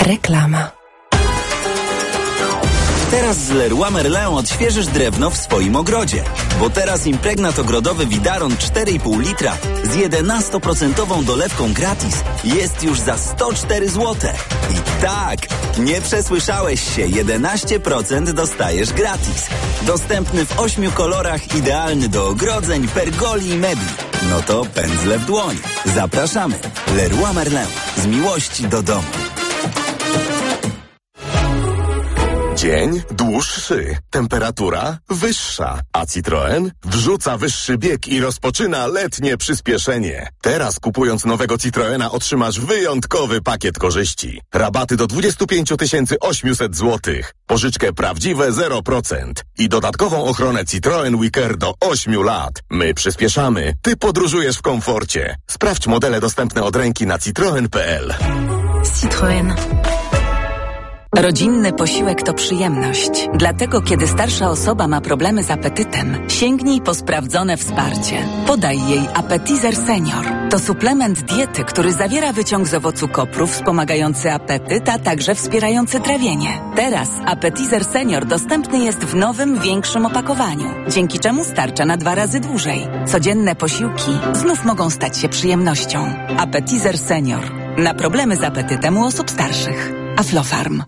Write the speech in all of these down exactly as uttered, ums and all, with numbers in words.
Reklama. Teraz z Leroy Merlin odświeżysz drewno w swoim ogrodzie. Bo teraz impregnat ogrodowy Widaron cztery i pół litra z jedenastoprocentową dolewką gratis jest już za sto cztery złote. I tak, nie przesłyszałeś się, jedenaście procent dostajesz gratis. Dostępny w ośmiu kolorach, idealny do ogrodzeń, pergoli i mebli. No to pędzle w dłoń. Zapraszamy. Leroy Merlin. Z miłości do domu. Dzień dłuższy, temperatura wyższa, a Citroen wrzuca wyższy bieg i rozpoczyna letnie przyspieszenie. Teraz kupując nowego Citroena otrzymasz wyjątkowy pakiet korzyści. Rabaty do dwadzieścia pięć tysięcy osiemset złotych, pożyczkę prawdziwe zero procent i dodatkową ochronę Citroen WeCare do ośmiu lat. My przyspieszamy, ty podróżujesz w komforcie. Sprawdź modele dostępne od ręki na citroen kropka p l. Citroen. Rodzinny posiłek to przyjemność. Dlatego, kiedy starsza osoba ma problemy z apetytem, sięgnij po sprawdzone wsparcie. Podaj jej Appetizer Senior. To suplement diety, który zawiera wyciąg z owocu kopru wspomagający apetyt, a także wspierający trawienie. Teraz Appetizer Senior dostępny jest w nowym, większym opakowaniu, dzięki czemu starcza na dwa razy dłużej. Codzienne posiłki znów mogą stać się przyjemnością. Appetizer Senior. Na problemy z apetytem u osób starszych. Aflofarm.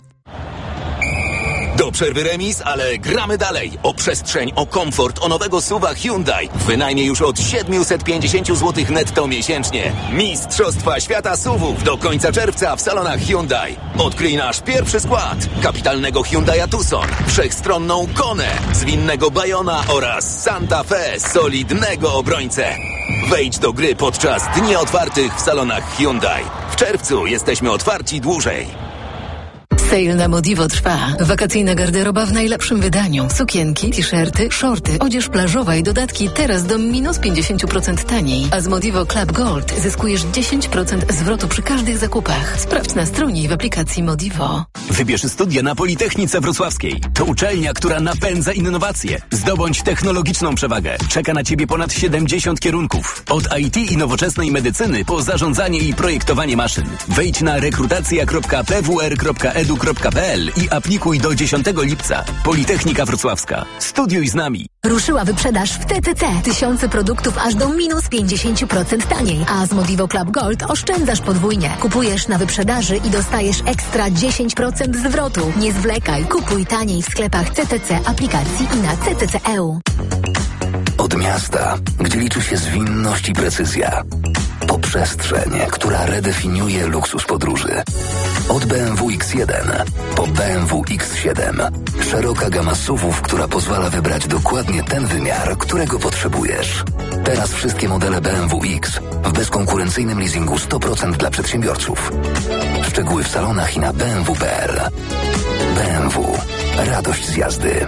Do przerwy remis, ale gramy dalej. O przestrzeń, o komfort, o nowego suwa Hyundai. Wynajmie już od siedemset pięćdziesiąt złotych netto miesięcznie. Mistrzostwa Świata suwów do końca czerwca w salonach Hyundai. Odkryj nasz pierwszy skład. Kapitalnego Hyundai'a Tucson, wszechstronną Konę, zwinnego Bayona oraz Santa Fe, solidnego obrońcę. Wejdź do gry podczas dni otwartych w salonach Hyundai. W czerwcu jesteśmy otwarci dłużej. Sale na Modivo trwa. Wakacyjna garderoba w najlepszym wydaniu. Sukienki, t-shirty, shorty, odzież plażowa i dodatki teraz do minus pięćdziesiąt procent taniej. A z Modivo Club Gold zyskujesz dziesięć procent zwrotu przy każdych zakupach. Sprawdź na stronie i w aplikacji Modivo. Wybierz studia na Politechnice Wrocławskiej. To uczelnia, która napędza innowacje. Zdobądź technologiczną przewagę. Czeka na Ciebie ponad siedemdziesiąt kierunków. Od I T i nowoczesnej medycyny po zarządzanie i projektowanie maszyn. Wejdź na rekrutacja kropka p w r kropka e d u kropka p l i aplikuj do dziesiątego lipca. Politechnika Wrocławska. Studiuj z nami. Ruszyła wyprzedaż w T T C. Tysiące produktów aż do minus pięćdziesiąt procent taniej. A z Modivo Club Gold oszczędzasz podwójnie. Kupujesz na wyprzedaży i dostajesz ekstra dziesięć procent zwrotu. Nie zwlekaj. Kupuj taniej w sklepach C T C, aplikacji i na C T C kropka e u. Od miasta, gdzie liczy się zwinność i precyzja. Po przestrzeń, która redefiniuje luksus podróży. Od B M W X jeden po B M W X siedem. Szeroka gama suwów, która pozwala wybrać dokładnie ten wymiar, którego potrzebujesz. Teraz wszystkie modele B M W X w bezkonkurencyjnym leasingu sto procent dla przedsiębiorców. Szczegóły w salonach i na b m w kropka p l. B M W. Radość z jazdy.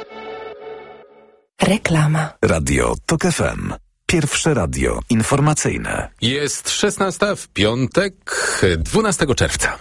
Reklama. Radio Tok F M. Pierwsze radio informacyjne. Jest szesnasta w piątek, dwunastego czerwca.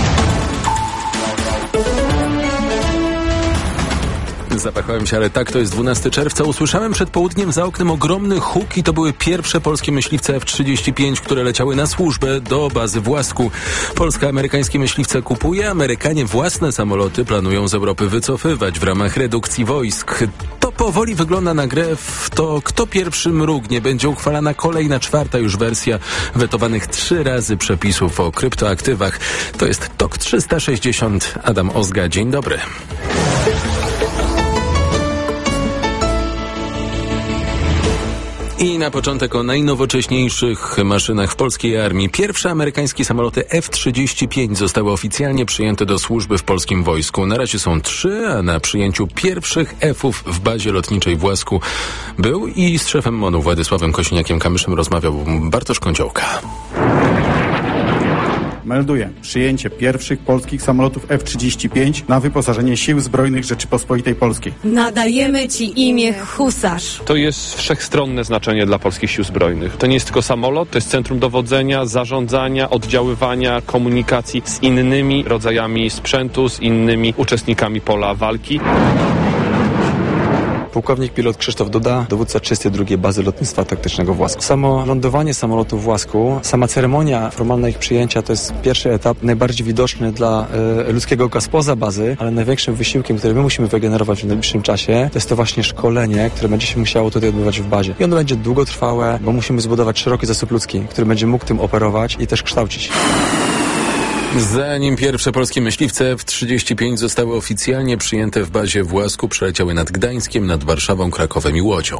Zapachałem się, ale tak, to jest dwunastego czerwca. Usłyszałem przed południem za oknem ogromny huk i to były pierwsze polskie myśliwce F trzydzieści pięć, które leciały na służbę do bazy w Łasku. Polska amerykańskie myśliwce kupuje, Amerykanie własne samoloty planują z Europy wycofywać w ramach redukcji wojsk. To powoli wygląda na grę w to, kto pierwszy mrugnie. Będzie uchwalana kolejna, czwarta już wersja wetowanych trzy razy przepisów o kryptoaktywach. To jest Tok trzysta sześćdziesiąt. Adam Ozga, dzień dobry. I na początek o najnowocześniejszych maszynach w polskiej armii. Pierwsze amerykańskie samoloty F trzydzieści pięć zostały oficjalnie przyjęte do służby w polskim wojsku. Na razie są trzy, a na przyjęciu pierwszych F-ów w bazie lotniczej w Łasku był i z szefem MON-u Władysławem Kosiniakiem-Kamyszem rozmawiał Bartosz Kądziołka. Melduje przyjęcie pierwszych polskich samolotów F trzydzieści pięć na wyposażenie Sił Zbrojnych Rzeczypospolitej Polskiej. Nadajemy Ci imię Husarz. To jest wszechstronne znaczenie dla polskich Sił Zbrojnych. To nie jest tylko samolot, to jest centrum dowodzenia, zarządzania, oddziaływania, komunikacji z innymi rodzajami sprzętu, z innymi uczestnikami pola walki. Pułkownik pilot Krzysztof Duda, dowódca trzydziestej drugiej Bazy Lotnictwa Taktycznego w Łasku. Samo lądowanie samolotu w Łasku, sama ceremonia formalna ich przyjęcia to jest pierwszy etap, najbardziej widoczny dla y, ludzkiego oka spoza bazy, ale największym wysiłkiem, który my musimy wygenerować w najbliższym czasie, to jest to właśnie szkolenie, które będzie się musiało tutaj odbywać w bazie. I ono będzie długotrwałe, bo musimy zbudować szeroki zasób ludzki, który będzie mógł tym operować i też kształcić. Zanim pierwsze polskie myśliwce F trzydzieści pięć zostały oficjalnie przyjęte w bazie w Łasku, przeleciały nad Gdańskiem, nad Warszawą, Krakowem i Łodzią.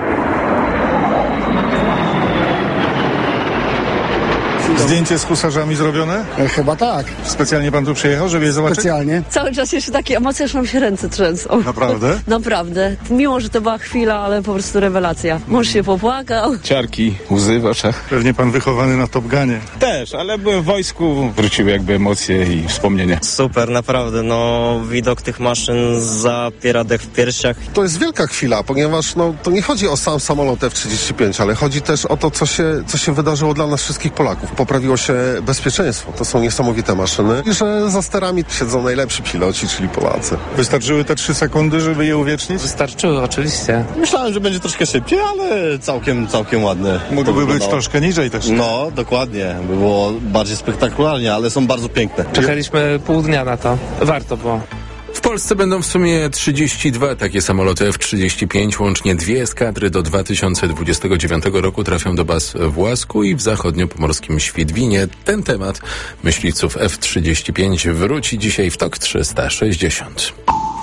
Zdjęcie z husarzami zrobione? E, chyba tak. Specjalnie pan tu przyjechał, żeby je zobaczyć? Specjalnie. Cały czas jeszcze takie emocje, aż nam się ręce trzęsą. Naprawdę? Naprawdę. Mimo, że to była chwila, ale po prostu rewelacja. Mąż się popłakał. Ciarki, łzy w oczach. Pewnie pan wychowany na Top Gunie. Też, ale byłem w wojsku, wróciły jakby emocje i wspomnienia. Super, naprawdę, no widok tych maszyn zapiera dech w piersiach. To jest wielka chwila, ponieważ no, to nie chodzi o sam samolot F trzydzieści pięć, ale chodzi też o to, co się, co się wydarzyło dla nas wszystkich Polaków. Poprawiło się bezpieczeństwo. To są niesamowite maszyny i że za sterami siedzą najlepsi piloci, czyli Polacy. Wystarczyły te trzy sekundy, żeby je uwiecznić? Wystarczyły, oczywiście. Myślałem, że będzie troszkę szybciej, ale całkiem, całkiem ładne. Mogłyby być troszkę niżej też. No, dokładnie. By było bardziej spektakularnie, ale są bardzo piękne. Czekaliśmy pół dnia na to. Warto było. W Polsce będą w sumie trzydzieści dwa takie samoloty F trzydzieści pięć, łącznie dwie eskadry do dwa tysiące dwudziestego dziewiątego roku trafią do baz w Łasku i w zachodniopomorskim Świdwinie. Ten temat myśliwców F trzydzieści pięć wróci dzisiaj w TOK trzysta sześćdziesiąt.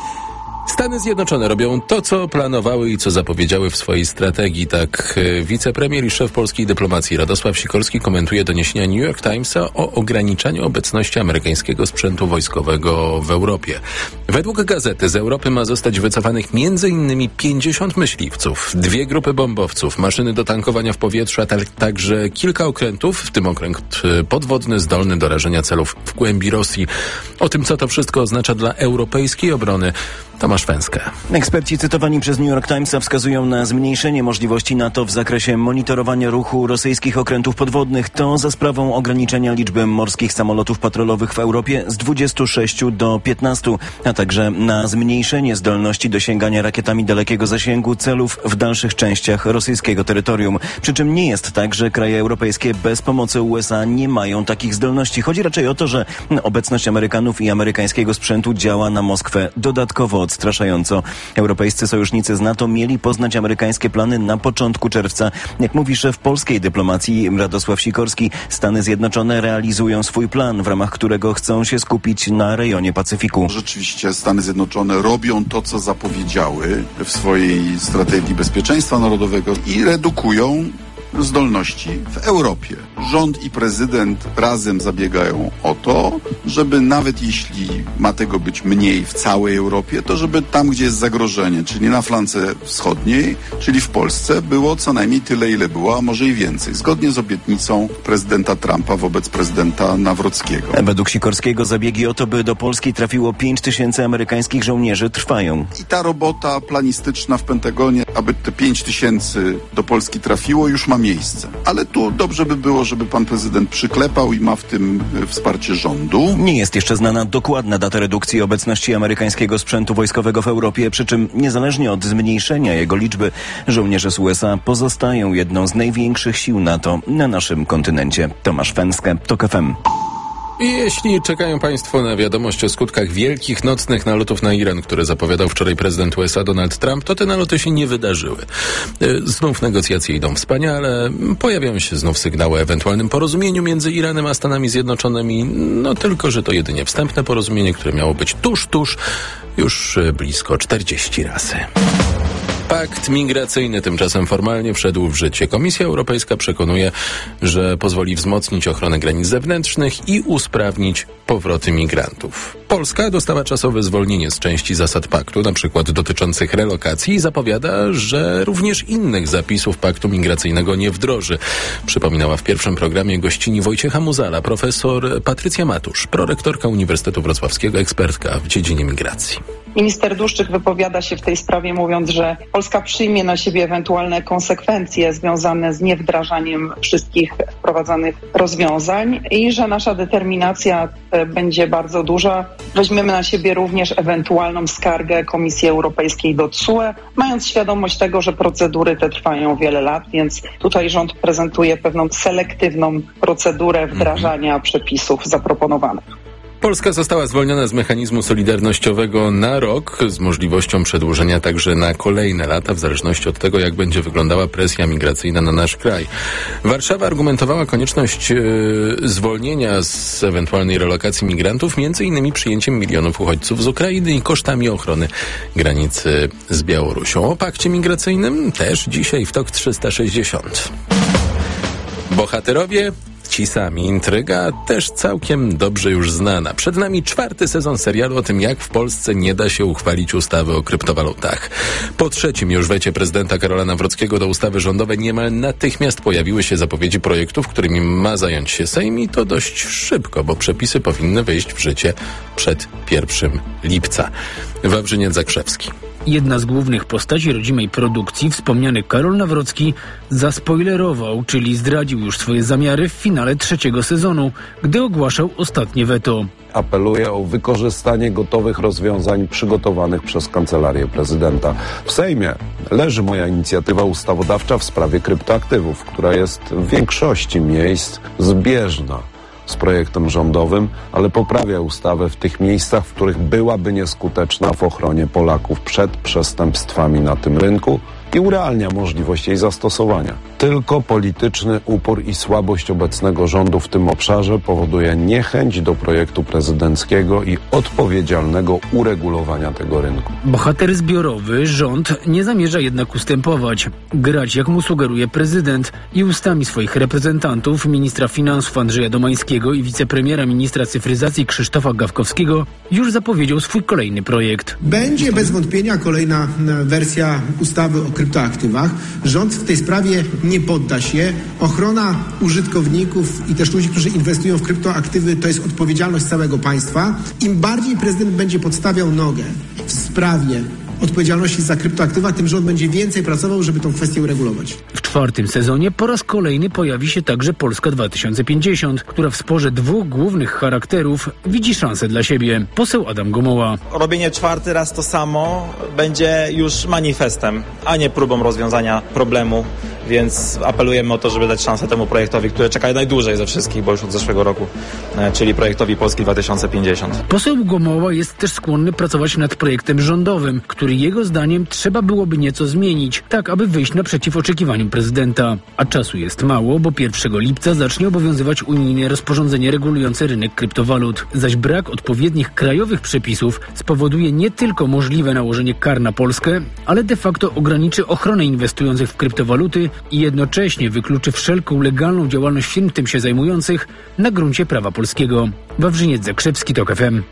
Stany Zjednoczone robią to, co planowały i co zapowiedziały w swojej strategii. Tak wicepremier i szef polskiej dyplomacji Radosław Sikorski komentuje doniesienia New York Timesa o ograniczaniu obecności amerykańskiego sprzętu wojskowego w Europie. Według gazety z Europy ma zostać wycofanych między innymi pięćdziesiąt myśliwców, dwie grupy bombowców, maszyny do tankowania w powietrzu, a tak, także kilka okrętów, w tym okręt podwodny zdolny do rażenia celów w głębi Rosji. O tym, co to wszystko oznacza dla europejskiej obrony, Tomasz Węskę. Eksperci cytowani przez New York Timesa wskazują na zmniejszenie możliwości NATO w zakresie monitorowania ruchu rosyjskich okrętów podwodnych. To za sprawą ograniczenia liczby morskich samolotów patrolowych w Europie z dwudziestu sześciu do piętnastu, a także na zmniejszenie zdolności do sięgania rakietami dalekiego zasięgu celów w dalszych częściach rosyjskiego terytorium. Przy czym nie jest tak, że kraje europejskie bez pomocy U S A nie mają takich zdolności. Chodzi raczej o to, że obecność Amerykanów i amerykańskiego sprzętu działa na Moskwę dodatkowo odstraszająco. Europejscy sojusznicy z NATO mieli poznać amerykańskie plany na początku czerwca. Jak mówi szef polskiej dyplomacji Radosław Sikorski, Stany Zjednoczone realizują swój plan, w ramach którego chcą się skupić na rejonie Pacyfiku. Rzeczywiście Stany Zjednoczone robią to, co zapowiedziały w swojej strategii bezpieczeństwa narodowego i redukują zdolności w Europie. Rząd i prezydent razem zabiegają o to, żeby nawet jeśli ma tego być mniej w całej Europie, to żeby tam, gdzie jest zagrożenie, czyli na flance wschodniej, czyli w Polsce, było co najmniej tyle, ile było, a może i więcej. Zgodnie z obietnicą prezydenta Trumpa wobec prezydenta Nawrockiego. Według Sikorskiego zabiegi o to, by do Polski trafiło pięć tysięcy amerykańskich żołnierzy, trwają. I ta robota planistyczna w Pentagonie, aby te pięć tysięcy do Polski trafiło, już ma miejsce. Ale tu dobrze by było, żeby pan prezydent przyklepał i ma w tym wsparcie rządu. Nie jest jeszcze znana dokładna data redukcji obecności amerykańskiego sprzętu wojskowego w Europie, przy czym niezależnie od zmniejszenia jego liczby, żołnierze z U S A pozostają jedną z największych sił NATO na naszym kontynencie. Tomasz Węskę, TOK F M. I jeśli czekają Państwo na wiadomość o skutkach wielkich nocnych nalotów na Iran, które zapowiadał wczoraj prezydent U S A Donald Trump, to te naloty się nie wydarzyły. Znów negocjacje idą wspaniale, pojawiają się znów sygnały o ewentualnym porozumieniu między Iranem a Stanami Zjednoczonymi, no tylko, że to jedynie wstępne porozumienie, które miało być tuż, tuż, już blisko czterdzieści razy. Pakt migracyjny tymczasem formalnie wszedł w życie. Komisja Europejska przekonuje, że pozwoli wzmocnić ochronę granic zewnętrznych i usprawnić powroty migrantów. Polska dostała czasowe zwolnienie z części zasad paktu, na przykład dotyczących relokacji, i zapowiada, że również innych zapisów paktu migracyjnego nie wdroży. Przypominała w pierwszym programie gościni Wojciecha Muzala profesor Patrycja Matusz, prorektorka Uniwersytetu Wrocławskiego, ekspertka w dziedzinie migracji. Minister Dłuszczyk wypowiada się w tej sprawie, mówiąc, że Polska przyjmie na siebie ewentualne konsekwencje związane z niewdrażaniem wszystkich wprowadzanych rozwiązań i że nasza determinacja będzie bardzo duża. Weźmiemy na siebie również ewentualną skargę Komisji Europejskiej do T S U E, mając świadomość tego, że procedury te trwają wiele lat, więc tutaj rząd prezentuje pewną selektywną procedurę wdrażania mhm. przepisów zaproponowanych. Polska została zwolniona z mechanizmu solidarnościowego na rok z możliwością przedłużenia także na kolejne lata w zależności od tego, jak będzie wyglądała presja migracyjna na nasz kraj. Warszawa argumentowała konieczność e, zwolnienia z ewentualnej relokacji migrantów między innymi przyjęciem milionów uchodźców z Ukrainy i kosztami ochrony granicy z Białorusią. O pakcie migracyjnym też dzisiaj w T O K trzysta sześćdziesiąt. Bohaterowie ci sami. Intryga też całkiem dobrze już znana. Przed nami czwarty sezon serialu o tym, jak w Polsce nie da się uchwalić ustawy o kryptowalutach. Po trzecim już wecie prezydenta Karola Nawrockiego do ustawy rządowej niemal natychmiast pojawiły się zapowiedzi projektów, którymi ma zająć się Sejm i to dość szybko, bo przepisy powinny wejść w życie przed pierwszego lipca. Wawrzyniec Zakrzewski. Jedna z głównych postaci rodzimej produkcji, wspomniany Karol Nawrocki, zaspoilerował, czyli zdradził już swoje zamiary w finale trzeciego sezonu, gdy ogłaszał ostatnie weto. Apeluję o wykorzystanie gotowych rozwiązań przygotowanych przez Kancelarię Prezydenta. W Sejmie leży moja inicjatywa ustawodawcza w sprawie kryptoaktywów, która jest w większości miejsc zbieżna z projektem rządowym, ale poprawia ustawę w tych miejscach, w których byłaby nieskuteczna w ochronie Polaków przed przestępstwami na tym rynku i urealnia możliwość jej zastosowania. Tylko polityczny upór i słabość obecnego rządu w tym obszarze powoduje niechęć do projektu prezydenckiego i odpowiedzialnego uregulowania tego rynku. Bohater zbiorowy, rząd, nie zamierza jednak ustępować. Grać jak mu sugeruje prezydent i ustami swoich reprezentantów, ministra finansów Andrzeja Domańskiego i wicepremiera ministra cyfryzacji Krzysztofa Gawkowskiego, już zapowiedział swój kolejny projekt. Będzie bez wątpienia kolejna wersja ustawy o kryptoaktywach. Rząd w tej sprawie nie podda się. Ochrona użytkowników i też ludzi, którzy inwestują w kryptoaktywy, to jest odpowiedzialność całego państwa. Im bardziej prezydent będzie podstawiał nogę w sprawie odpowiedzialności za kryptoaktywa, tym rząd będzie więcej pracował, żeby tą kwestię uregulować. W czwartym sezonie po raz kolejny pojawi się także Polska dwa tysiące pięćdziesiąt, która w sporze dwóch głównych charakterów widzi szansę dla siebie. Poseł Adam Gomoła. Robienie czwarty raz to samo będzie już manifestem, a nie próbą rozwiązania problemu, więc apelujemy o to, żeby dać szansę temu projektowi, który czeka najdłużej ze wszystkich, bo już od zeszłego roku, czyli projektowi Polski dwa tysiące pięćdziesiąt. Poseł Gomoła jest też skłonny pracować nad projektem rządowym, który jego zdaniem trzeba byłoby nieco zmienić, tak aby wyjść naprzeciw oczekiwaniom prezydenta. A czasu jest mało, bo pierwszego lipca zacznie obowiązywać unijne rozporządzenie regulujące rynek kryptowalut, zaś brak odpowiednich krajowych przepisów spowoduje nie tylko możliwe nałożenie kar na Polskę, ale de facto ograniczy ochronę inwestujących w kryptowaluty i jednocześnie wykluczy wszelką legalną działalność firm tym się zajmujących na gruncie prawa polskiego. Wawrzyniec Zakrzewski, T O K F M.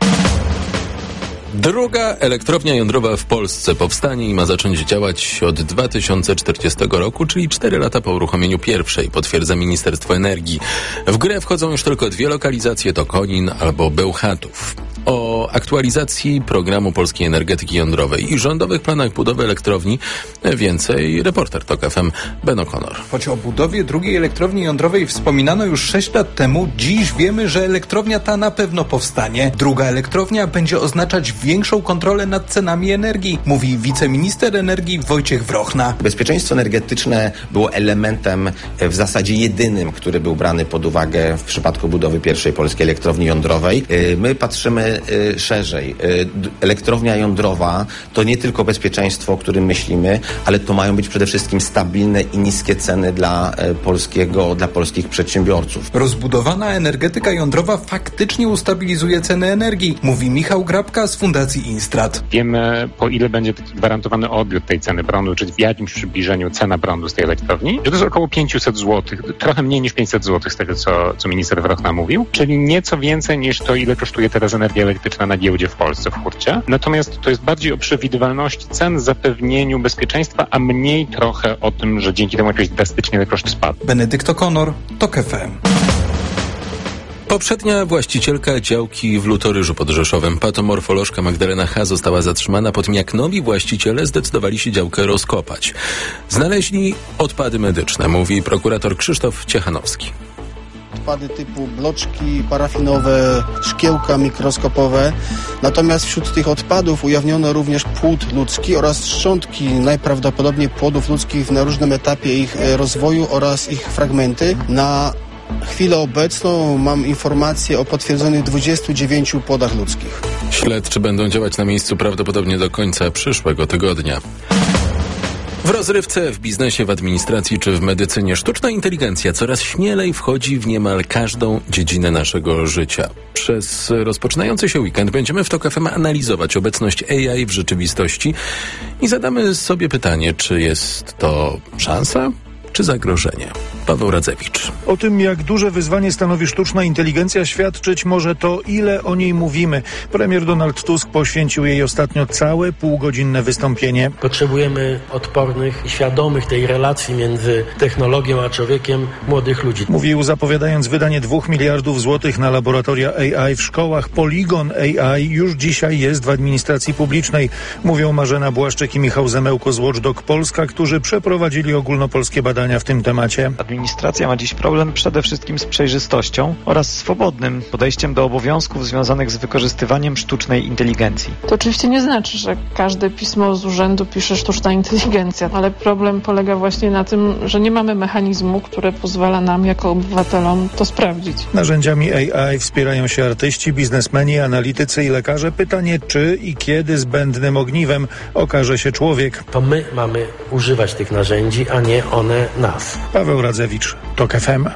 Druga elektrownia jądrowa w Polsce powstanie i ma zacząć działać od dwa tysiące czterdziestego roku, czyli cztery lata po uruchomieniu pierwszej, potwierdza Ministerstwo Energii. W grę wchodzą już tylko dwie lokalizacje, to Konin albo Bełchatów. O aktualizacji programu polskiej energetyki jądrowej i rządowych planach budowy elektrowni więcej reporter T O K F M Ben O'Connor. Choć o budowie drugiej elektrowni jądrowej wspominano już sześć lat temu, dziś wiemy, że elektrownia ta na pewno powstanie. Druga elektrownia będzie oznaczać większą kontrolę nad cenami energii, mówi wiceminister energii Wojciech Wrochna. Bezpieczeństwo energetyczne było elementem w zasadzie jedynym, który był brany pod uwagę w przypadku budowy pierwszej polskiej elektrowni jądrowej. My patrzymy szerzej. Elektrownia jądrowa to nie tylko bezpieczeństwo, o którym myślimy, ale to mają być przede wszystkim stabilne i niskie ceny dla polskiego, dla polskich przedsiębiorców. Rozbudowana energetyka jądrowa faktycznie ustabilizuje ceny energii, mówi Michał Grabka z Fundacji Instrat. Wiemy, po ile będzie gwarantowany odbiór tej ceny prądu, czyli w jakimś przybliżeniu cena prądu z tej elektrowni, że to jest około pięćset złotych, trochę mniej niż pięćset złotych z tego, co, co minister Wrochna mówił, czyli nieco więcej niż to, ile kosztuje teraz energia elektryczna na giełdzie w Polsce, w hurcie. Natomiast to jest bardziej o przewidywalności cen, zapewnieniu bezpieczeństwa, a mniej trochę o tym, że dzięki temu jakoś drastycznie te koszty spadły. Benedykt O'Connor, T O K F M. Poprzednia właścicielka działki w Lutoryżu pod Rzeszowem, patomorfolożka Magdalena H. została zatrzymana po tym, jak nowi właściciele zdecydowali się działkę rozkopać. Znaleźli odpady medyczne, mówi prokurator Krzysztof Ciechanowski. Odpady typu bloczki parafinowe, szkiełka mikroskopowe. Natomiast wśród tych odpadów ujawniono również płód ludzki oraz szczątki najprawdopodobniej płodów ludzkich na różnym etapie ich rozwoju oraz ich fragmenty. Na chwilę obecną mam informację o potwierdzonych dwudziestu dziewięciu płodach ludzkich. Śledczy będą działać na miejscu prawdopodobnie do końca przyszłego tygodnia. W rozrywce, w biznesie, w administracji czy w medycynie sztuczna inteligencja coraz śmielej wchodzi w niemal każdą dziedzinę naszego życia. Przez rozpoczynający się weekend będziemy w TOK F M analizować obecność A I w rzeczywistości i zadamy sobie pytanie, czy jest to szansa, czy zagrożenie. Paweł Radzewicz. O tym, jak duże wyzwanie stanowi sztuczna inteligencja, świadczyć może to, ile o niej mówimy. Premier Donald Tusk poświęcił jej ostatnio całe półgodzinne wystąpienie. Potrzebujemy odpornych i świadomych tej relacji między technologią a człowiekiem młodych ludzi. Mówił, zapowiadając wydanie dwóch miliardów złotych na laboratoria A I w szkołach. Poligon A I już dzisiaj jest w administracji publicznej. Mówią Marzena Błaszczyk i Michał Zemełko z Watchdog Polska, którzy przeprowadzili ogólnopolskie badania w tym temacie. Administracja ma dziś problem przede wszystkim z przejrzystością oraz swobodnym podejściem do obowiązków związanych z wykorzystywaniem sztucznej inteligencji. To oczywiście nie znaczy, że każde pismo z urzędu pisze sztuczna inteligencja, ale problem polega właśnie na tym, że nie mamy mechanizmu, które pozwala nam jako obywatelom to sprawdzić. Narzędziami A I wspierają się artyści, biznesmeni, analitycy i lekarze. Pytanie, czy i kiedy zbędnym ogniwem okaże się człowiek. To my mamy używać tych narzędzi, a nie one nas. Paweł Radzewicz, TOK F M.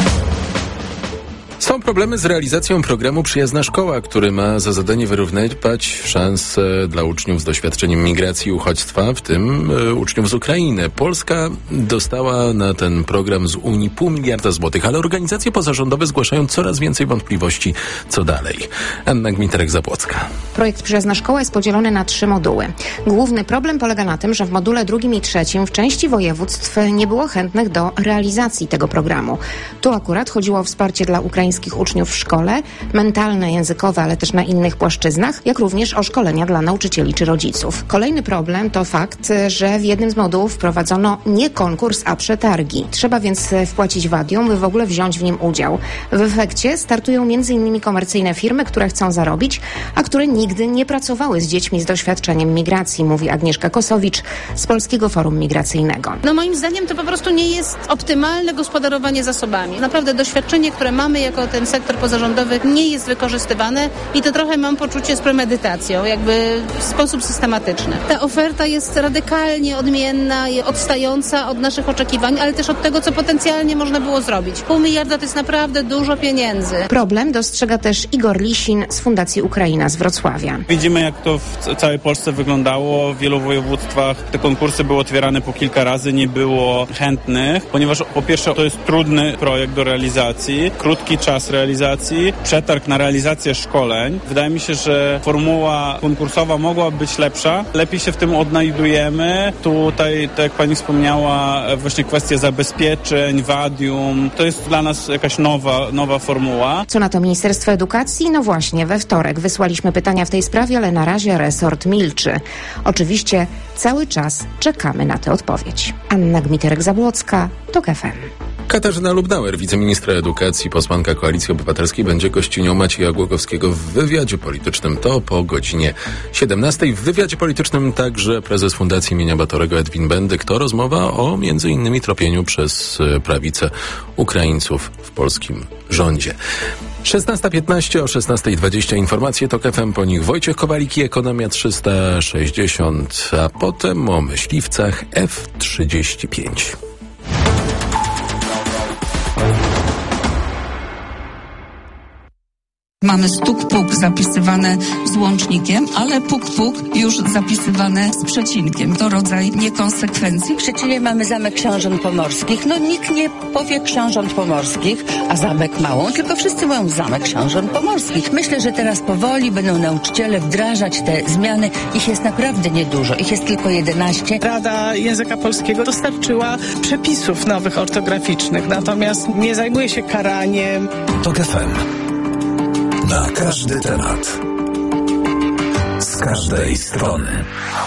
Są problemy z realizacją programu Przyjazna Szkoła, który ma za zadanie wyrównywać szanse dla uczniów z doświadczeniem migracji i uchodźstwa, w tym y, uczniów z Ukrainy. Polska dostała na ten program z Unii pół miliarda złotych, ale organizacje pozarządowe zgłaszają coraz więcej wątpliwości, co dalej. Anna Gmiterek-Zabłocka. Projekt Przyjazna Szkoła jest podzielony na trzy moduły. Główny problem polega na tym, że w module drugim i trzecim w części województw nie było chętnych do realizacji tego programu. Tu akurat chodziło o wsparcie dla ukraińskich uczniów w szkole, mentalne, językowe, ale też na innych płaszczyznach, jak również o szkolenia dla nauczycieli czy rodziców. Kolejny problem to fakt, że w jednym z modułów wprowadzono nie konkurs, a przetargi. Trzeba więc wpłacić wadium, by w ogóle wziąć w nim udział. W efekcie startują między innymi komercyjne firmy, które chcą zarobić, a które nigdy nie pracowały z dziećmi z doświadczeniem migracji, mówi Agnieszka Kosowicz z Polskiego Forum Migracyjnego. No moim zdaniem to po prostu nie jest optymalne gospodarowanie zasobami. Naprawdę doświadczenie, które mamy jako ten sektor pozarządowy, nie jest wykorzystywane i to trochę mam poczucie z premedytacją, jakby w sposób systematyczny. Ta oferta jest radykalnie odmienna i odstająca od naszych oczekiwań, ale też od tego, co potencjalnie można było zrobić. Pół miliarda to jest naprawdę dużo pieniędzy. Problem dostrzega też Igor Lisin z Fundacji Ukraina z Wrocławia. Widzimy, jak to w całej Polsce wyglądało. W wielu województwach te konkursy były otwierane po kilka razy, nie było chętnych, ponieważ po pierwsze to jest trudny projekt do realizacji, krótki czas realizacji, przetarg na realizację szkoleń. Wydaje mi się, że formuła konkursowa mogłaby być lepsza. Lepiej się w tym odnajdujemy. Tutaj, tak jak pani wspomniała, właśnie kwestie zabezpieczeń, wadium. To jest dla nas jakaś nowa, nowa formuła. Co na to Ministerstwo Edukacji? No właśnie, we wtorek wysłaliśmy pytania w tej sprawie, ale na razie resort milczy. Oczywiście cały czas czekamy na tę odpowiedź. Anna Gmiterek-Zabłocka, TOK F M. Katarzyna Lubnauer, wiceministra edukacji, posłanka Koalicji Obywatelskiej, będzie gościnią Macieja Głogowskiego w wywiadzie politycznym. To po godzinie siedemnastej. W wywiadzie politycznym także prezes Fundacji imienia Batorego Edwin Bendyk. To rozmowa o między innymi tropieniu przez prawicę Ukraińców w polskim rządzie. szesnasta piętnaście, o szesnasta dwadzieścia informacje TOK F M, po nich Wojciech Kowalik i Ekonomia trzysta sześćdziesiąt, a potem o myśliwcach F trzydzieści pięć. Mamy stuk-puk zapisywane z łącznikiem, ale puk-puk już zapisywane z przecinkiem. To rodzaj niekonsekwencji. W Szczecinie mamy Zamek Książąt Pomorskich. No nikt nie powie Książąt Pomorskich, a Zamek Małą, tylko wszyscy mówią Zamek Książąt Pomorskich. Myślę, że teraz powoli będą nauczyciele wdrażać te zmiany. Ich jest naprawdę niedużo. Ich jest tylko jedenaście. Rada Języka Polskiego dostarczyła przepisów nowych ortograficznych, natomiast nie zajmuje się karaniem. TOK F M. Na każdy temat. Z każdej strony.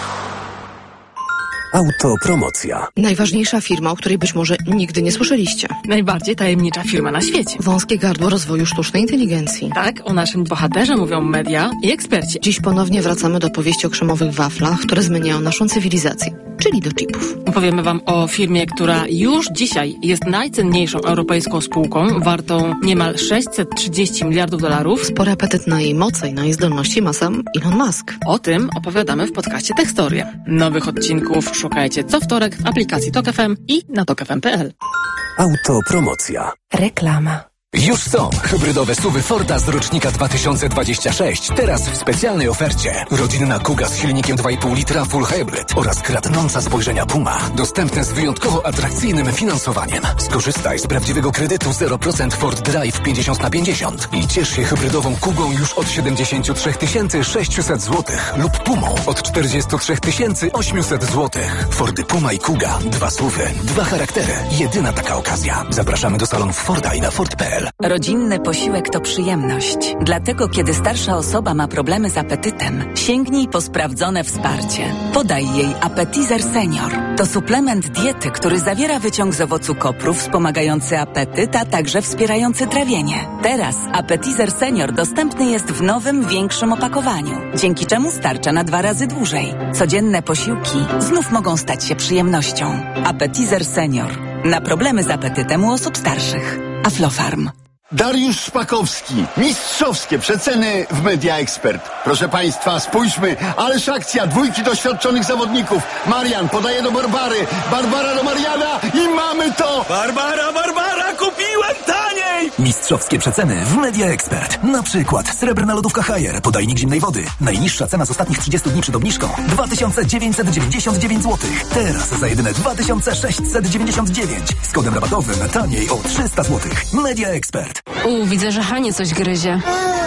Autopromocja. Najważniejsza firma, o której być może nigdy nie słyszeliście. Najbardziej tajemnicza firma na świecie. Wąskie gardło rozwoju sztucznej inteligencji. Tak, o naszym bohaterze mówią media i eksperci. Dziś ponownie wracamy do powieści o krzemowych waflach, które zmieniają naszą cywilizację, czyli do chipów. Opowiemy wam o firmie, która już dzisiaj jest najcenniejszą europejską spółką, wartą niemal sześćset trzydzieści miliardów dolarów. Spory apetyt na jej moce i na jej zdolności ma sam Elon Musk. O tym opowiadamy w podcaście Tekstoria. Nowych odcinków szukajcie co wtorek w aplikacji Tok F M i na tok f m kropka p l. Autopromocja. Reklama. Już są hybrydowe suwy Forda z rocznika dwa tysiące dwudziestego szóstego. Teraz w specjalnej ofercie. Rodzinna Kuga z silnikiem dwa i pół litra Full Hybrid oraz kradnąca spojrzenia Puma. Dostępne z wyjątkowo atrakcyjnym finansowaniem. Skorzystaj z prawdziwego kredytu zero procent Ford Drive pięćdziesiąt na pięćdziesiąt i ciesz się hybrydową Kugą już od siedemdziesiąt trzy tysiące sześćset złotych lub Pumą od czterdzieści trzy tysiące osiemset złotych. Fordy Puma i Kuga. Dwa suwy, dwa charaktery. Jedyna taka okazja. Zapraszamy do salonów Forda i na Ford kropka p l. Rodzinny posiłek to przyjemność. Dlatego, kiedy starsza osoba ma problemy z apetytem, sięgnij po sprawdzone wsparcie. Podaj jej Appetizer Senior. To suplement diety, który zawiera wyciąg z owocu kopru wspomagający apetyt, a także wspierający trawienie. Teraz Appetizer Senior dostępny jest w nowym, większym opakowaniu, dzięki czemu starcza na dwa razy dłużej. Codzienne posiłki znów mogą stać się przyjemnością. Appetizer Senior. Na problemy z apetytem u osób starszych. Aflofarm. Dariusz Szpakowski. Mistrzowskie przeceny w Media Expert. Proszę Państwa, spójrzmy. Ależ akcja. Dwójki doświadczonych zawodników. Marian podaje do Barbary. Barbara do Mariana i mamy to. Barbara, Barbara, kupiłem taniej. Mistrzowskie przeceny w Media Expert. Na przykład srebrna lodówka Haier, podajnik zimnej wody. Najniższa cena z ostatnich trzydziestu dni przed obniżką dwa tysiące dziewięćset dziewięćdziesiąt dziewięć złotych. Teraz za jedyne dwa tysiące sześćset dziewięćdziesiąt dziewięć. Z kodem rabatowym taniej o trzysta złotych. Media Expert. U, widzę, że Hanie coś gryzie.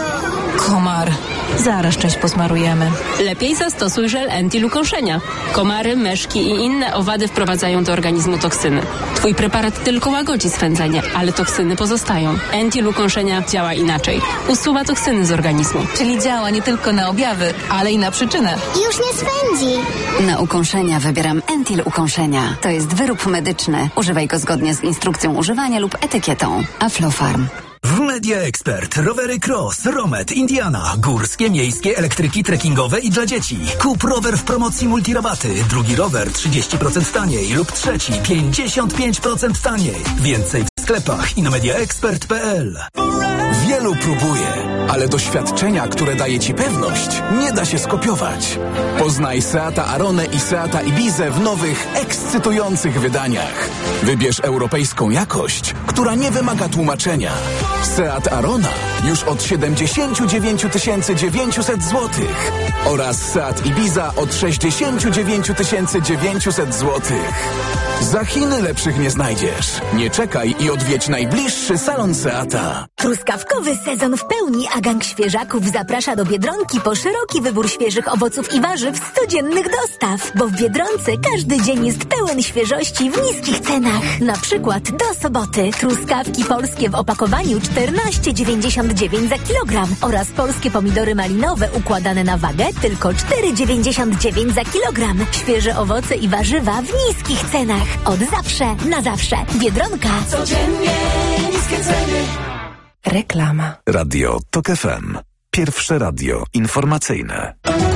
Komar. Zaraz część posmarujemy. Lepiej zastosuj żel Entil ukąszenia. Komary, myszki i inne owady wprowadzają do organizmu toksyny. Twój preparat tylko łagodzi swędzenie, ale toksyny pozostają. Entil ukąszenia działa inaczej. Usuwa toksyny z organizmu. Czyli działa nie tylko na objawy, ale i na przyczynę. Już nie swędzi. Na ukąszenia wybieram Entil ukąszenia. To jest wyrób medyczny. Używaj go zgodnie z instrukcją używania lub etykietą. Aflofarm. W Media Expert rowery Cross, Romet, Indiana, górskie, miejskie, elektryki, trekkingowe i dla dzieci. Kup rower w promocji multirabaty, drugi rower trzydzieści procent taniej lub trzeci pięćdziesiąt pięć procent taniej. Więcej w sklepach i na mediaexpert kropka p l. Wielu próbuje, ale doświadczenia, które daje Ci pewność, nie da się skopiować. Poznaj Seata Aronę i Seata Ibizę w nowych, ekscytujących wydaniach. Wybierz europejską jakość, która nie wymaga tłumaczenia. Seat Arona już od siedemdziesiąt dziewięć tysięcy dziewięćset złotych oraz Seat Ibiza od sześćdziesiąt dziewięć tysięcy dziewięćset złotych. Za Chiny lepszych nie znajdziesz. Nie czekaj i odwiedź najbliższy salon Seata. Truskawkowy sezon w pełni, a gang świeżaków zaprasza do Biedronki po szeroki wybór świeżych owoców i warzyw z codziennych dostaw. Bo w Biedronce każdy dzień jest pełen świeżości w niskich cenach. Na przykład do soboty truskawki polskie w opakowaniu czternaście dziewięćdziesiąt dziewięć za kilogram oraz polskie pomidory malinowe układane na wagę tylko cztery dziewięćdziesiąt dziewięć za kilogram. Świeże owoce i warzywa w niskich cenach. Od zawsze na zawsze. Biedronka. Codziennie niskie ceny. Reklama. Radio Tok F M. Pierwsze radio informacyjne.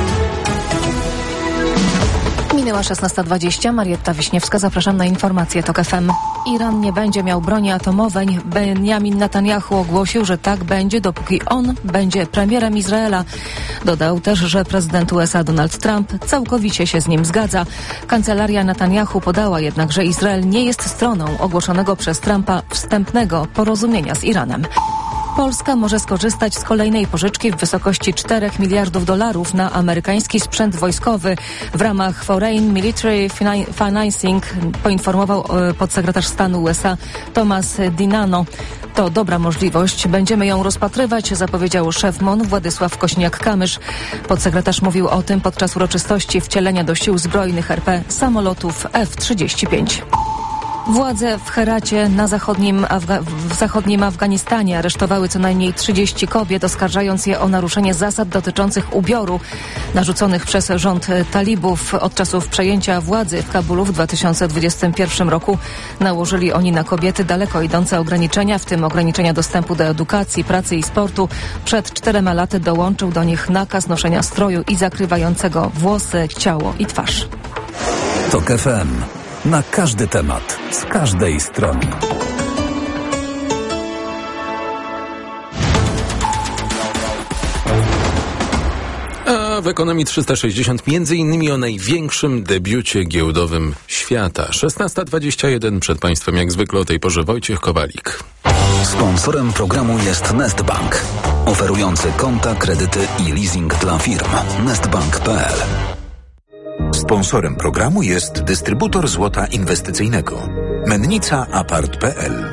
Minęła szesnasta dwadzieścia. Marietta Wiśniewska. Zapraszam na informacje Tok F M. Iran nie będzie miał broni atomowej. Benjamin Netanyahu ogłosił, że tak będzie, dopóki on będzie premierem Izraela. Dodał też, że prezydent U S A Donald Trump całkowicie się z nim zgadza. Kancelaria Netanyahu podała jednak, że Izrael nie jest stroną ogłoszonego przez Trumpa wstępnego porozumienia z Iranem. Polska może skorzystać z kolejnej pożyczki w wysokości czterech miliardów dolarów na amerykański sprzęt wojskowy w ramach Foreign Military Financing, poinformował podsekretarz stanu U S A Thomas Dinano. To dobra możliwość. Będziemy ją rozpatrywać, zapowiedział szef M O N Władysław Kośniak-Kamysz. Podsekretarz mówił o tym podczas uroczystości wcielenia do sił zbrojnych R P samolotów F trzydzieści pięć. Władze w Heracie na zachodnim Afga- w zachodnim Afganistanie aresztowały co najmniej trzydzieści kobiet, oskarżając je o naruszenie zasad dotyczących ubioru narzuconych przez rząd talibów. Od czasów przejęcia władzy w Kabulu w dwa tysiące dwudziestym pierwszym roku nałożyli oni na kobiety daleko idące ograniczenia, w tym ograniczenia dostępu do edukacji, pracy i sportu. Przed czterema laty dołączył do nich nakaz noszenia stroju i zakrywającego włosy, ciało i twarz. TOK F M. Na każdy temat, z każdej strony. A w Ekonomii trzysta sześćdziesiąt między innymi o największym debiucie giełdowym świata. szesnasta dwadzieścia jeden przed Państwem jak zwykle o tej porze Wojciech Kowalik. Sponsorem programu jest Nestbank, oferujący konta, kredyty i leasing dla firm. nestbank kropka p l. Sponsorem programu jest dystrybutor złota inwestycyjnego Mennica Apart kropka p l.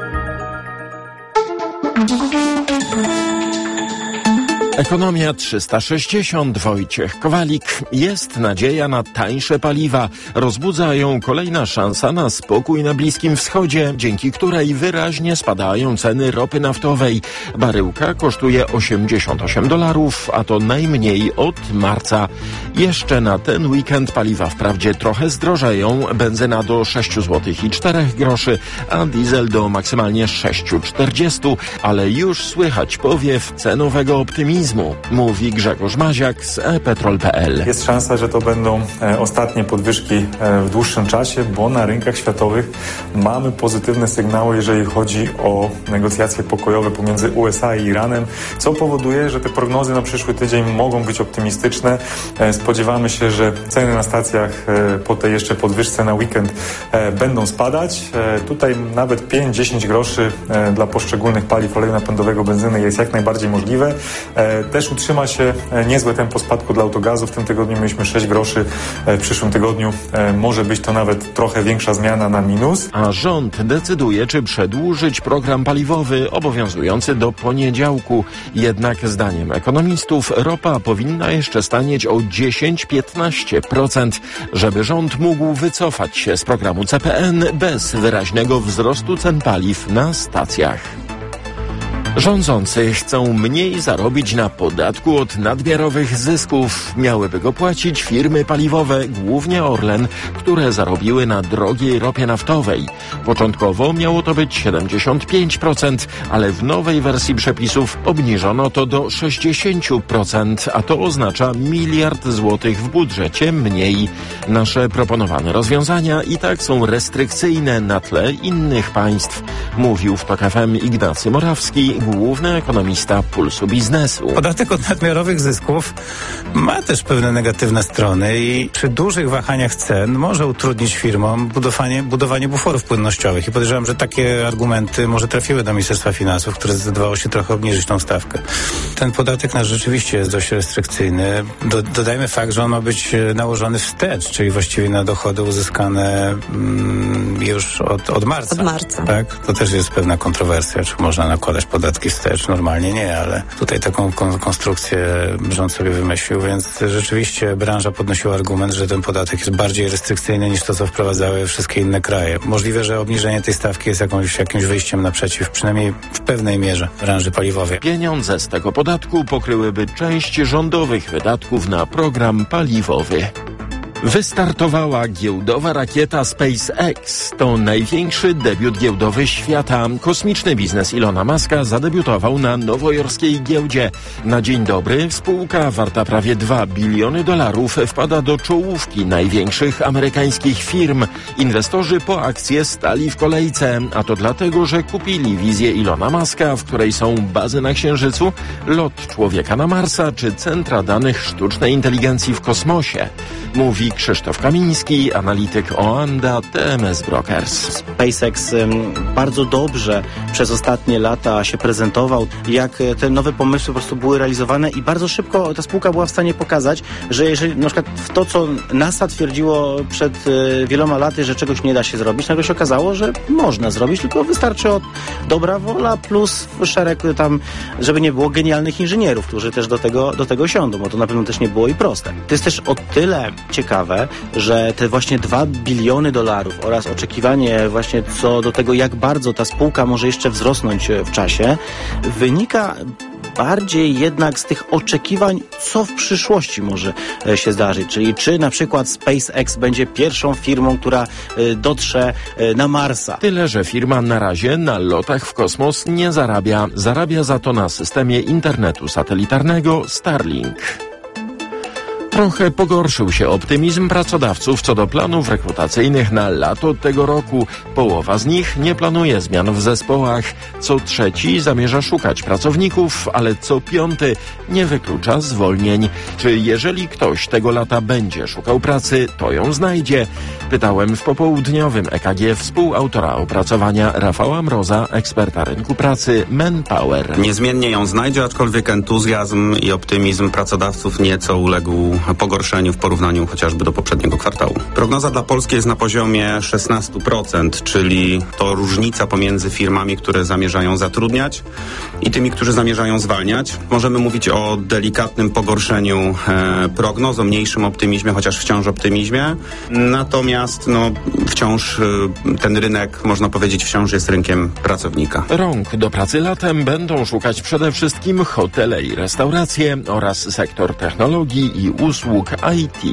Ekonomia trzysta sześćdziesiąt, Wojciech Kowalik. Jest nadzieja na tańsze paliwa. Rozbudza ją kolejna szansa na spokój na Bliskim Wschodzie, dzięki której wyraźnie spadają ceny ropy naftowej. Baryłka kosztuje osiemdziesiąt osiem dolarów, a to najmniej od marca. Jeszcze na ten weekend paliwa wprawdzie trochę zdrożeją. Benzyna do sześć złotych i cztery groszy, a diesel do maksymalnie sześć czterdzieści, ale już słychać powiew cenowego optymizmu. Mówi Grzegorz Maziak z e petrol kropka p l. Jest szansa, że to będą e, ostatnie podwyżki e, w dłuższym czasie, bo na rynkach światowych mamy pozytywne sygnały, jeżeli chodzi o negocjacje pokojowe pomiędzy U S A i Iranem, co powoduje, że te prognozy na przyszły tydzień mogą być optymistyczne. E, spodziewamy się, że ceny na stacjach e, po tej jeszcze podwyżce na weekend e, będą spadać. E, tutaj nawet pięć do dziesięciu groszy e, dla poszczególnych paliw oleju napędowego, benzyny jest jak najbardziej możliwe. E, Też utrzyma się niezłe tempo spadku dla autogazu. W tym tygodniu mieliśmy sześć groszy, w przyszłym tygodniu może być to nawet trochę większa zmiana na minus. A rząd decyduje, czy przedłużyć program paliwowy obowiązujący do poniedziałku. Jednak zdaniem ekonomistów ropa powinna jeszcze stanieć o dziesięć do piętnastu procent, żeby rząd mógł wycofać się z programu C P N bez wyraźnego wzrostu cen paliw na stacjach. Rządzący chcą mniej zarobić na podatku od nadmiarowych zysków. Miałyby go płacić firmy paliwowe, głównie Orlen, które zarobiły na drogiej ropie naftowej. Początkowo miało to być siedemdziesiąt pięć procent, ale w nowej wersji przepisów obniżono to do sześćdziesiąt procent, a to oznacza miliard złotych w budżecie mniej. Nasze proponowane rozwiązania i tak są restrykcyjne na tle innych państw, mówił w TOK F M Ignacy Morawski, główny ekonomista Pulsu Biznesu. Podatek od nadmiarowych zysków ma też pewne negatywne strony i przy dużych wahaniach cen może utrudnić firmom budowanie, budowanie buforów płynnościowych. I podejrzewam, że takie argumenty może trafiły do Ministerstwa Finansów, które zdecydowało się trochę obniżyć tą stawkę. Ten podatek nasz rzeczywiście jest dość restrykcyjny. Do, dodajmy fakt, że on ma być nałożony wstecz, czyli właściwie na dochody uzyskane mm, już od, od marca. Od marca. Tak? To też jest pewna kontrowersja, czy można nakładać podatki wstecz. Normalnie nie, ale tutaj taką kon- konstrukcję rząd sobie wymyślił, więc rzeczywiście branża podnosiła argument, że ten podatek jest bardziej restrykcyjny niż to, co wprowadzały wszystkie inne kraje. Możliwe, że obniżenie tej stawki jest jakąś, jakimś wyjściem naprzeciw, przynajmniej w pewnej mierze, branży paliwowej. Pieniądze z tego podatku pokryłyby część rządowych wydatków na program paliwowy. Wystartowała giełdowa rakieta SpaceX. To największy debiut giełdowy świata. Kosmiczny biznes Ilona Muska zadebiutował na nowojorskiej giełdzie. Na dzień dobry spółka warta prawie dwa biliony dolarów wpada do czołówki największych amerykańskich firm. Inwestorzy po akcje stali w kolejce, a to dlatego, że kupili wizję Ilona Muska, w której są bazy na Księżycu, lot człowieka na Marsa czy centra danych sztucznej inteligencji w kosmosie. Mówi Krzysztof Kamiński, analityk Oanda T M S Brokers. SpaceX bardzo dobrze przez ostatnie lata się prezentował, jak te nowe pomysły po prostu były realizowane i bardzo szybko ta spółka była w stanie pokazać, że jeżeli na przykład w to, co NASA twierdziło przed wieloma laty, że czegoś nie da się zrobić, nagle się okazało, że można zrobić, tylko wystarczy od dobra wola plus szereg tam, żeby nie było genialnych inżynierów, którzy też do tego, do tego siądą, bo to na pewno też nie było i proste. To jest też o tyle ciekawe, ciekawe, że te właśnie dwa biliony dolarów oraz oczekiwanie właśnie co do tego, jak bardzo ta spółka może jeszcze wzrosnąć w czasie, wynika bardziej jednak z tych oczekiwań, co w przyszłości może się zdarzyć. Czyli czy na przykład SpaceX będzie pierwszą firmą, która dotrze na Marsa. Tyle, że firma na razie na lotach w kosmos nie zarabia. Zarabia za to na systemie internetu satelitarnego Starlink. Trochę pogorszył się optymizm pracodawców co do planów rekrutacyjnych na lato tego roku. Połowa z nich nie planuje zmian w zespołach. Co trzeci zamierza szukać pracowników, ale co piąty nie wyklucza zwolnień. Czy jeżeli ktoś tego lata będzie szukał pracy, to ją znajdzie? Pytałem w popołudniowym E K G współautora opracowania Rafała Mroza, eksperta rynku pracy Manpower. Niezmiennie ją znajdzie, aczkolwiek entuzjazm i optymizm pracodawców nieco uległ pogorszeniu w porównaniu chociażby do poprzedniego kwartału. Prognoza dla Polski jest na poziomie szesnaście procent, czyli to różnica pomiędzy firmami, które zamierzają zatrudniać i tymi, którzy zamierzają zwalniać. Możemy mówić o delikatnym pogorszeniu e, prognoz, o mniejszym optymizmie, chociaż wciąż optymizmie. Natomiast no, wciąż e, ten rynek, można powiedzieć, wciąż jest rynkiem pracownika. Rąk do pracy latem będą szukać przede wszystkim hotele i restauracje oraz sektor technologii i usług I T.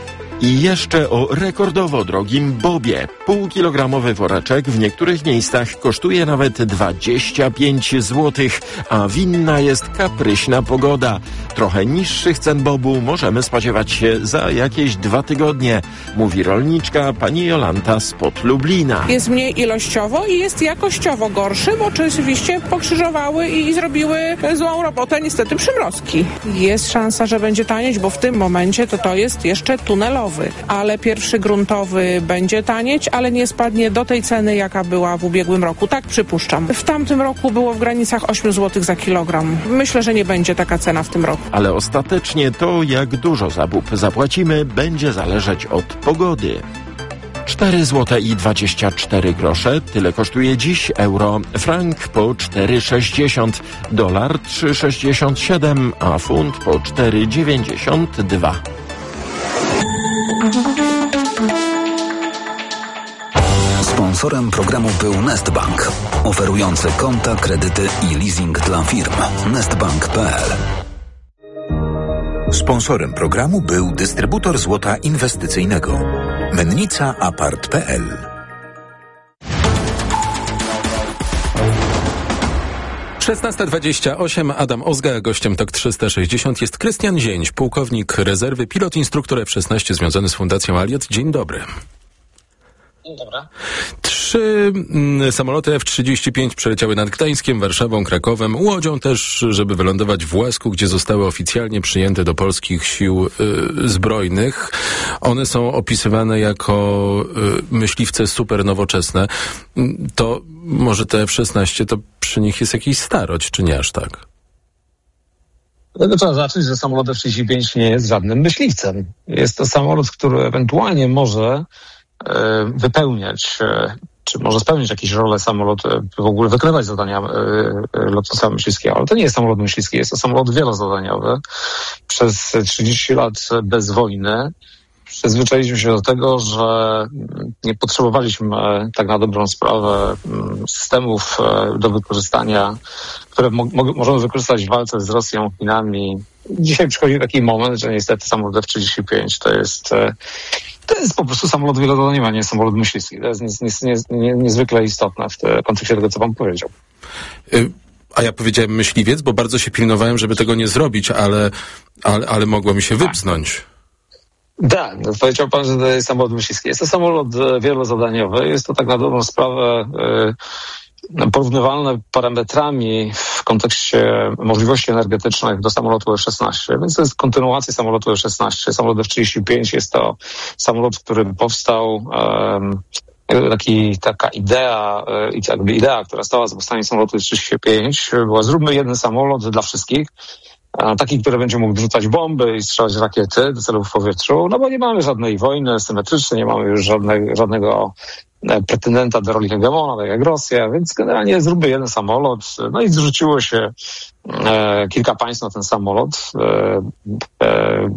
I jeszcze o rekordowo drogim bobie. Półkilogramowy woreczek w niektórych miejscach kosztuje nawet dwadzieścia pięć złotych, a winna jest kapryśna pogoda. Trochę niższych cen bobu możemy spodziewać się za jakieś dwa tygodnie, mówi rolniczka pani Jolanta spod Lublina. Jest mniej ilościowo i jest jakościowo gorszy, bo oczywiście pokrzyżowały i zrobiły złą robotę niestety przymrozki. Jest szansa, że będzie tanieć, bo w tym momencie to to jest jeszcze tunelowe. Ale pierwszy gruntowy będzie tanieć, ale nie spadnie do tej ceny, jaka była w ubiegłym roku. Tak przypuszczam. W tamtym roku było w granicach osiem złotych za kilogram. Myślę, że nie będzie taka cena w tym roku. Ale ostatecznie to, jak dużo za bób zapłacimy, będzie zależeć od pogody. cztery złote i dwadzieścia cztery grosze. Tyle kosztuje dziś euro. Frank po cztery sześćdziesiąt, dolar trzy sześćdziesiąt siedem, a funt po cztery dziewięćdziesiąt dwa. Sponsorem programu był Nestbank, oferujący konta, kredyty i leasing dla firm. nestbank kropka p l. Sponsorem programu był dystrybutor złota inwestycyjnego Mennica Apart kropka p l. szesnasta dwadzieścia osiem, Adam Ozga, gościem T O K trzysta sześćdziesiąt jest Krystian Zięć, pułkownik rezerwy, pilot, instruktor F szesnaście związany z Fundacją Aliot. Dzień dobry. Dzień dobry. Trzy mm, samoloty F trzydzieści pięć przeleciały nad Gdańskiem, Warszawą, Krakowem, Łodzią też, żeby wylądować w Łasku, gdzie zostały oficjalnie przyjęte do polskich sił y, zbrojnych. One są opisywane jako y, myśliwce super nowoczesne. To może te F szesnaście, to przy nich jest jakiś starość, czy nie aż tak? Dlatego trzeba zacząć, że samolot F trzydzieści pięć nie jest żadnym myśliwcem. Jest to samolot, który ewentualnie może wypełniać, czy może spełnić jakieś role samolot, w ogóle wykrywać zadania lotnictwa myśliwskiego, ale to nie jest samolot myśliwski, jest to samolot wielozadaniowy. Przez trzydzieści lat bez wojny przyzwyczailiśmy się do tego, że nie potrzebowaliśmy tak na dobrą sprawę systemów do wykorzystania, które mo- możemy wykorzystać w walce z Rosją, Chinami. Dzisiaj przychodzi taki moment, że niestety samolot F trzydzieści pięć to jest To jest po prostu samolot wielozadaniowy, a nie samolot myśliwski. To jest nie, nie, nie, niezwykle istotne w te, kontekście tego, co pan powiedział. Y- A ja powiedziałem myśliwiec, bo bardzo się pilnowałem, żeby tego nie zrobić, ale, ale, ale mogło mi się wypchnąć. Tak, no, powiedział pan, że to jest samolot myśliwski. Jest to samolot wielozadaniowy. Jest to tak na dobrą sprawę y, porównywalne parametrami w kontekście możliwości energetycznych do samolotu F szesnaście, więc to jest kontynuacja samolotu F szesnaście. Samolot F trzydzieści pięć jest to samolot, który powstał... Um, Taki, taka idea, jakby idea, która stała za powstaniem samolotu trzydzieści pięć, była zróbmy jeden samolot dla wszystkich, taki, który będzie mógł wrzucać bomby i strzelać rakiety do celów w powietrzu, no bo nie mamy żadnej wojny symetrycznej, nie mamy już żadnej, żadnego pretendenta do roli hegemona, tak jak Rosja, więc generalnie zróbmy jeden samolot, no i zrzuciło się e, kilka państw na ten samolot. E, e,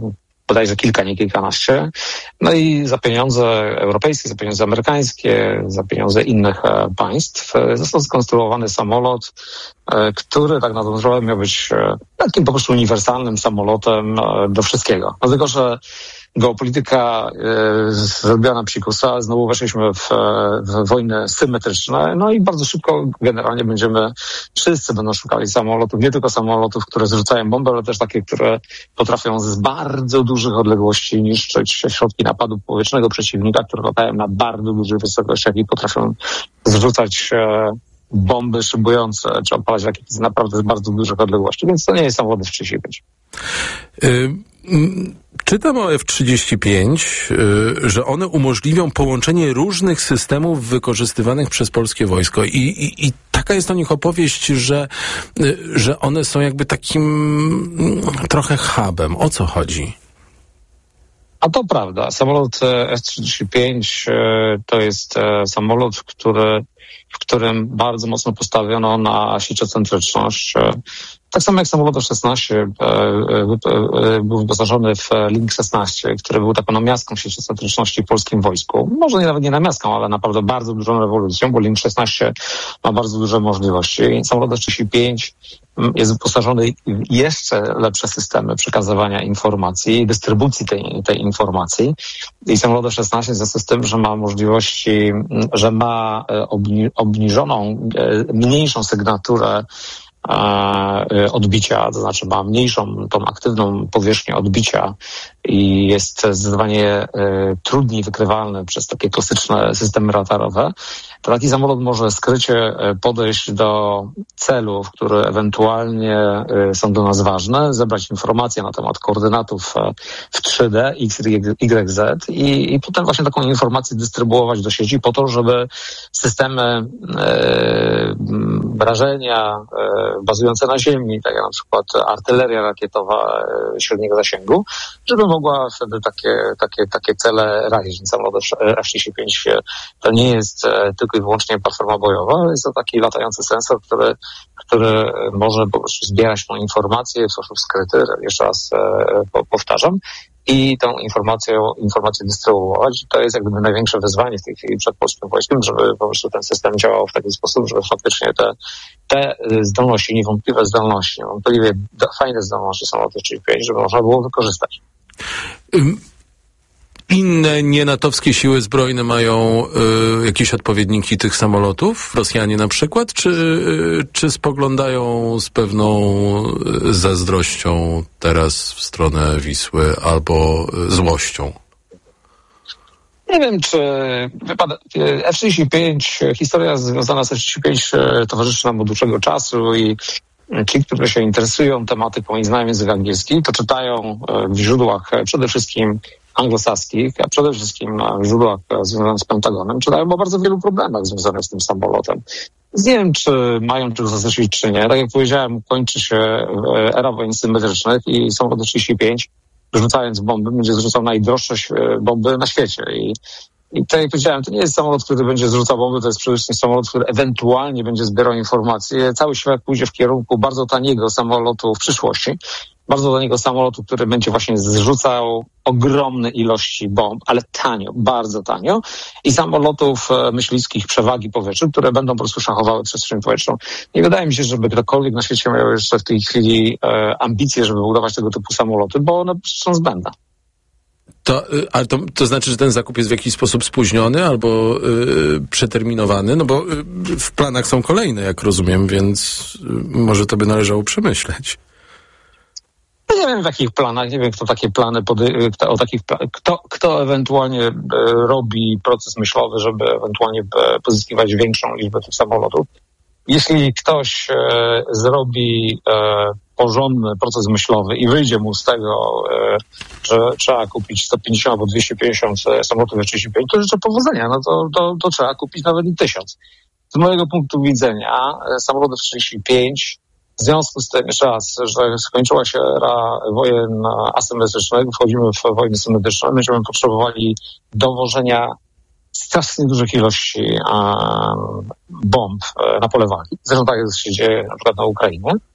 bodajże kilka, nie kilkanaście. No i za pieniądze europejskie, za pieniądze amerykańskie, za pieniądze innych e, państw e, został skonstruowany samolot, e, który tak na dobrą sprawę miał być e, takim po prostu uniwersalnym samolotem e, do wszystkiego. No tylko, że geopolityka e, zrobiła nam psikusa, znowu weszliśmy w, w wojny symetryczne, no i bardzo szybko generalnie będziemy, wszyscy będą szukali samolotów, nie tylko samolotów, które zrzucają bomby, ale też takie, które potrafią z bardzo dużych odległości niszczyć środki napadu powietrznego przeciwnika, które latają na bardzo dużych wysokościach i potrafią zrzucać e, bomby szybujące, czy opalać rakiety z naprawdę bardzo dużych odległości, więc to nie jest samolot F trzydzieści pięć. Y- Czytam o F trzydzieści pięć, yy, że one umożliwią połączenie różnych systemów wykorzystywanych przez polskie wojsko i, i, i taka jest o nich opowieść, że, yy, że one są jakby takim yy, trochę hubem. O co chodzi? A to prawda. Samolot F trzydzieści pięć yy, to jest yy, samolot, który, w którym bardzo mocno postawiono na sieciocentryczność. Yy, Tak samo jak samolot F szesnaście e, e, był wyposażony w Link szesnaście, który był taką namiastką sieciocentryczności w polskim wojsku. Może nie, nawet nie namiastką, ale naprawdę bardzo dużą rewolucją, bo Link szesnaście ma bardzo duże możliwości. Samolot F trzydzieści pięć jest wyposażony w jeszcze lepsze systemy przekazywania informacji, dystrybucji tej, tej informacji. I samolot F szesnaście jest z tym, że ma możliwości, że ma obni- obniżoną, mniejszą sygnaturę odbicia, to znaczy ma mniejszą tą aktywną powierzchnię odbicia i jest zdecydowanie trudniej wykrywalny przez takie klasyczne systemy radarowe, to taki samolot może skrycie podejść do celów, które ewentualnie są dla nas ważne, zebrać informacje na temat koordynatów w trzy D, X, Y, Z i, i potem właśnie taką informację dystrybuować do sieci po to, żeby systemy e, rażenia e, bazujące na ziemi, tak jak na przykład artyleria rakietowa e, średniego zasięgu, żeby mogła wtedy takie, takie, takie cele razić. Samolot F trzydzieści pięć to nie jest e, tylko i wyłącznie platforma bojowa, ale jest to taki latający sensor, który, który może po prostu zbierać tą informację w sposób skryty, jeszcze raz e, powtarzam, i tą informację, informację dystrybuować. To jest jak gdyby największe wyzwanie w tej chwili przed polskim wojskiem, żeby po prostu ten system działał w taki sposób, żeby faktycznie te, te zdolności, niewątpliwe zdolności, niewątpliwie fajne zdolności samolotu F trzydzieści pięć, żeby można było wykorzystać. Inne nienatowskie siły zbrojne mają y, jakieś odpowiedniki tych samolotów? Rosjanie na przykład? Czy, y, czy spoglądają z pewną zazdrością teraz w stronę Wisły albo y, złością? Nie wiem, czy wypada F trzydzieści pięć, historia związana z F trzydzieści pięć towarzyszy nam od dłuższego czasu i ci, którzy się interesują tematyką i znają język angielski, to czytają w źródłach przede wszystkim anglosaskich, a przede wszystkim w źródłach związanych z Pentagonem, czytają o bardzo wielu problemach związanych z tym samolotem. Nie wiem, czy mają czego zaznaczyć, czy nie. Tak jak powiedziałem, kończy się era wojen symetrycznych i samolot trzydzieści pięć, rzucając bomby, będzie zrzucał najdroższe bomby na świecie. I, i tak jak powiedziałem, to nie jest samolot, który będzie zrzucał bomby, to jest przede wszystkim samolot, który ewentualnie będzie zbierał informacje. Cały świat pójdzie w kierunku bardzo taniego samolotu w przyszłości. Bardzo taniego samolotu, który będzie właśnie zrzucał ogromne ilości bomb, ale tanio, bardzo tanio, i samolotów e, myśliwskich przewagi powietrznej, które będą po prostu szachowały przestrzeń powietrzną. Nie wydaje mi się, żeby ktokolwiek na świecie miał jeszcze w tej chwili e, ambicje, żeby budować tego typu samoloty, bo one są zbędne. To, ale to, to znaczy, że ten zakup jest w jakiś sposób spóźniony albo yy, przeterminowany? No bo yy, w planach są kolejne, jak rozumiem, więc yy, może to by należało przemyśleć. Ja nie wiem w jakich planach, nie wiem kto takie plany, pody- kto, o takich pla- kto, kto ewentualnie e, robi proces myślowy, żeby ewentualnie e, pozyskiwać większą liczbę tych samolotów. Jeśli ktoś e, zrobi e, porządny proces myślowy i wyjdzie mu z tego, e, że trzeba kupić sto pięćdziesiąt albo dwieście pięćdziesiąt samolotów F trzydzieści pięć, to życzę powodzenia, no to, to, to trzeba kupić nawet i tysiąc. Z mojego punktu widzenia samolot F trzydzieści pięć, w związku z tym, jeszcze raz, że skończyła się era wojen asymetrycznych, wchodzimy w wojny symetryczne, będziemy potrzebowali dowożenia strasznie dużych ilości um, bomb na pole walki. Zresztą tak jak się dzieje na przykład na Ukrainie.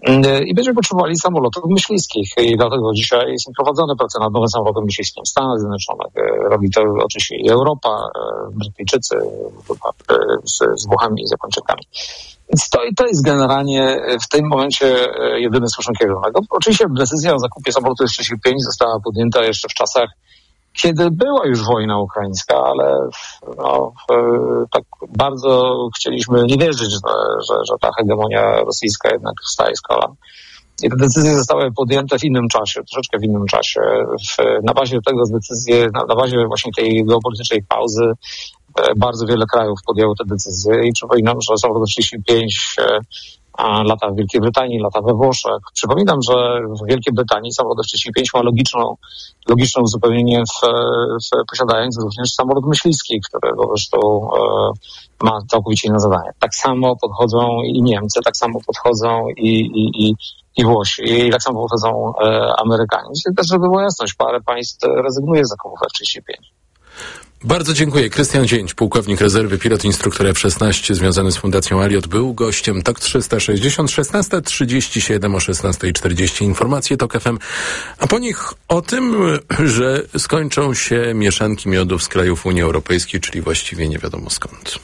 I będziemy potrzebowali samolotów myśliwskich i dlatego dzisiaj są prowadzone prace nad nowym samolotem myśliwskim w Stanach Zjednoczonych. Robi to oczywiście i Europa, Brytyjczycy z, z Włochami i z Japończykami. Więc to, to jest generalnie w tym momencie jedyny słuszny kierunek. Oczywiście decyzja o zakupie samolotu S trzydzieści pięć została podjęta jeszcze w czasach, kiedy była już wojna ukraińska, ale no, tak bardzo chcieliśmy nie wierzyć, że, że, że ta hegemonia rosyjska jednak wstaje z kolan. I te decyzje zostały podjęte w innym czasie, troszeczkę w innym czasie. W, na bazie tego decyzji, na, na bazie właśnie tej geopolitycznej pauzy bardzo wiele krajów podjęło te decyzje i przypominam, że samolot trzydzieści pięć lata w Wielkiej Brytanii, lata we Włoszech. Przypominam, że w Wielkiej Brytanii samolot trzydzieści pięć ma logiczną, logiczne uzupełnienie w, w posiadając również samolot myśliwski, który po prostu e, ma całkowicie inne zadanie. Tak samo podchodzą i Niemcy, tak samo podchodzą i, i, i, i Włosi, i tak samo podchodzą e, Amerykanie. Czyli też, żeby była jasność, parę państw rezygnuje z zakupów F trzydzieści pięć. Bardzo dziękuję. Krystian Dzięć, pułkownik rezerwy, pilot instruktor F szesnaście związany z Fundacją Aliot, był gościem T O K trzysta sześćdziesiąt, szesnasta trzydzieści siedem, o szesnasta czterdzieści informacje T O K F M, a po nich o tym, że skończą się mieszanki miodów z krajów Unii Europejskiej, czyli właściwie nie wiadomo skąd.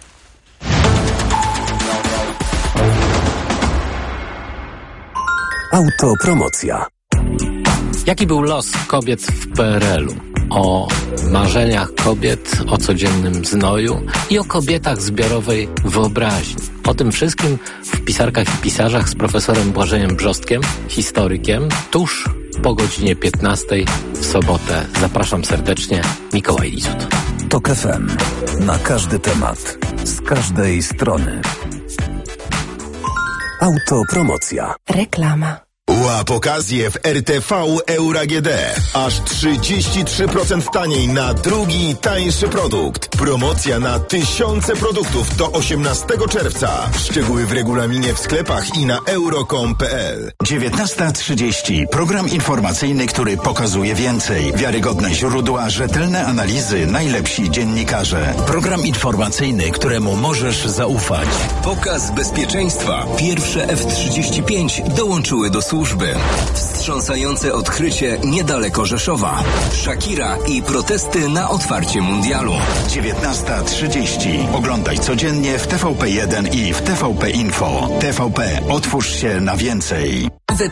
Autopromocja. Jaki był los kobiet w P R L u? O marzeniach kobiet, o codziennym znoju i o kobietach zbiorowej wyobraźni. O tym wszystkim w Pisarkach i Pisarzach z profesorem Błażejem Brzostkiem, historykiem, tuż po godzinie piętnastej w sobotę. Zapraszam serdecznie, Mikołaj Lizut. T O K F M. Na każdy temat. Z każdej strony. Autopromocja. Reklama. Łap okazję w R T V Euro A G D. Aż trzydzieści trzy procent taniej na drugi, tańszy produkt. Promocja na tysiące produktów do osiemnastego czerwca. Szczegóły w regulaminie w sklepach i na euro kropka com kropka p l. dziewiętnasta trzydzieści. Program informacyjny, który pokazuje więcej. Wiarygodne źródła, rzetelne analizy, najlepsi dziennikarze. Program informacyjny, któremu możesz zaufać. Pokaz bezpieczeństwa. Pierwsze F trzydzieści pięć dołączyły do służby. Wstrząsające odkrycie niedaleko Rzeszowa. Shakira i protesty na otwarcie mundialu. dziewiętnasta trzydzieści. Oglądaj codziennie w T V P jeden i w T V P Info. T V P. Otwórz się na więcej.